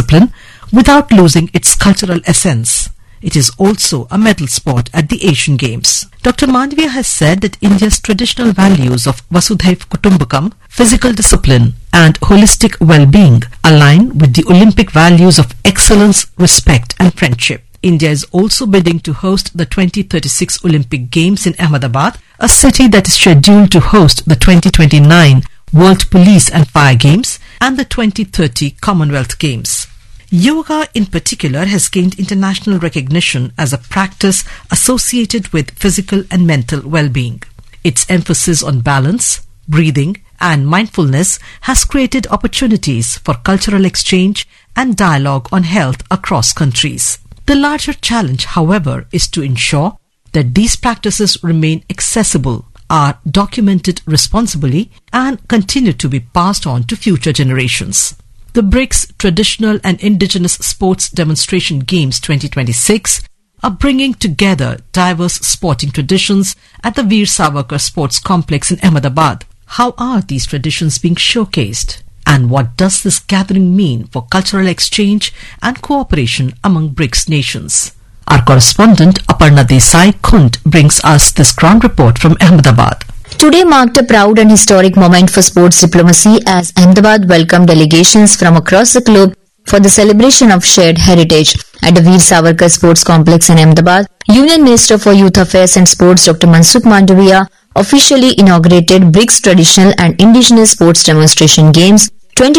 discipline without losing its cultural essence. It is also a medal sport at the Asian Games. Dr. Mandavia has said that India's traditional values of Vasudhaiv Kutumbakam, physical discipline and holistic well-being align with the Olympic values of excellence, respect and friendship. India is also bidding to host the 2036 Olympic Games in Ahmedabad, a city that is scheduled to host the 2029 World Police and Fire Games and the 2030 Commonwealth Games. Yoga in particular has gained international recognition as a practice associated with physical and mental well-being. Its emphasis on balance, breathing and mindfulness has created opportunities for cultural exchange and dialogue on health across countries. The larger challenge, however, is to ensure that these practices remain accessible, are documented responsibly and continue to be passed on to future generations. The BRICS Traditional and Indigenous Sports Demonstration Games 2026 are bringing together diverse sporting traditions at the Veer Savarkar Sports Complex in Ahmedabad. How are these traditions being showcased? And what does this gathering mean for cultural exchange and cooperation among BRICS nations? Our correspondent Aparna Desai Khund brings us this ground report from Ahmedabad. Today marked a proud and historic moment for sports diplomacy as Ahmedabad welcomed delegations from across the globe for the celebration of shared heritage. At the Veer Savarkar Sports Complex in Ahmedabad, Union Minister for Youth Affairs and Sports Dr. Mansukh Mandavia officially inaugurated BRICS Traditional and Indigenous Sports Demonstration Games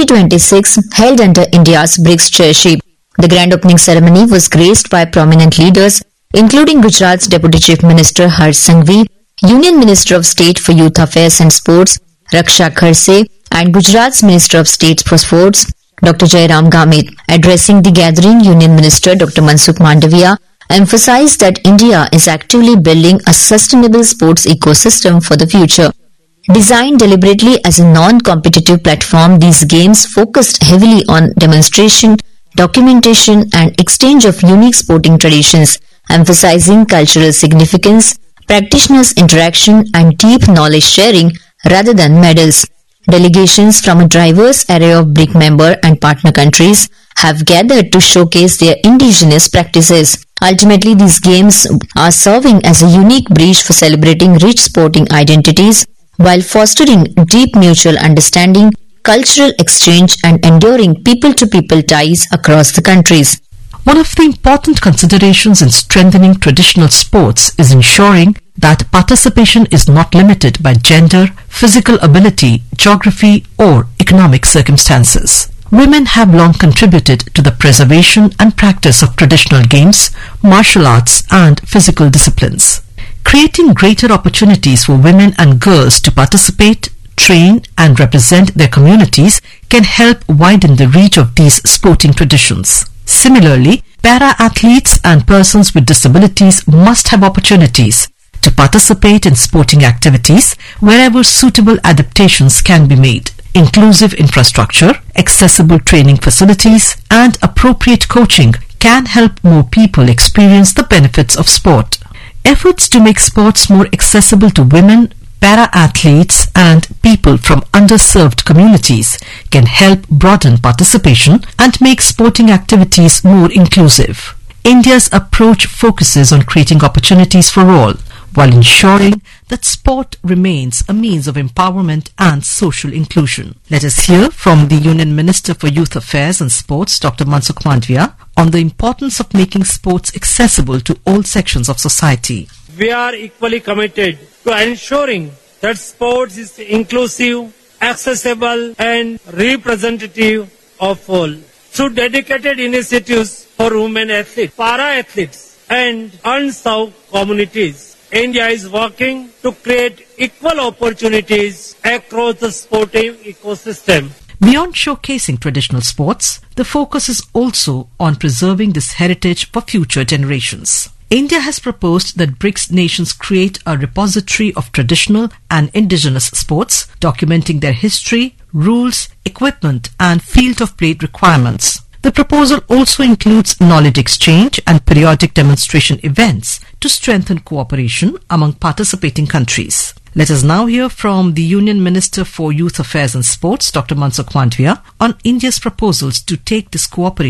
2026 held under India's BRICS chairship. The grand opening ceremony was graced by prominent leaders including Gujarat's Deputy Chief Minister Harsh Sanghvi, Union Minister of State for Youth Affairs and Sports, Raksha Kharse, and Gujarat's Minister of State for Sports, Dr. Jairam Gamit. Addressing the gathering, Union Minister Dr. Mansukh Mandavia emphasized that India is actively building a sustainable sports ecosystem for the future. Designed deliberately as a non-competitive platform, these games focused heavily on demonstration, documentation, and exchange of unique sporting traditions, emphasizing cultural significance, practitioners' interaction and deep knowledge sharing rather than medals. Delegations from a diverse array of BRIC member and partner countries have gathered to showcase their indigenous practices. Ultimately, these games are serving as a unique bridge for celebrating rich sporting identities while fostering deep mutual understanding, cultural exchange and enduring people-to-people ties across the countries. One of the important considerations in strengthening traditional sports is ensuring that participation is not limited by gender, physical ability, geography, or economic circumstances. Women have long contributed to the preservation and practice of traditional games, martial arts, and physical disciplines. Creating greater opportunities for women and girls to participate, train, and represent their communities can help widen the reach of these sporting traditions. Similarly, para-athletes and persons with disabilities must have opportunities to participate in sporting activities wherever suitable adaptations can be made. Inclusive infrastructure, accessible training facilities, and appropriate coaching can help more people experience the benefits of sport. Efforts to make sports more accessible to women, para-athletes and people from underserved communities can help broaden participation and make sporting activities more inclusive. India's approach focuses on creating opportunities for all, while ensuring that sport remains a means of empowerment and social inclusion. Let us hear from the Union Minister for Youth Affairs and Sports, Dr. Mansukh Mandavia, on the importance of making sports accessible to all sections of society. We are equally committed to ensuring that sports is inclusive, accessible and representative of all. Through dedicated initiatives for women athletes, para-athletes and unserved communities, India is working to create equal opportunities across the sporting ecosystem. Beyond showcasing traditional sports, the focus is also on preserving this heritage for future generations. India has proposed that BRICS nations create a repository of traditional and indigenous sports, documenting their history, rules, equipment, and field of play requirements. The proposal also includes knowledge exchange and periodic demonstration events to strengthen cooperation among participating countries. Let us now hear from the Union Minister for Youth Affairs and Sports, Dr. Mansukh Mandavia, on India's proposals to take this cooperation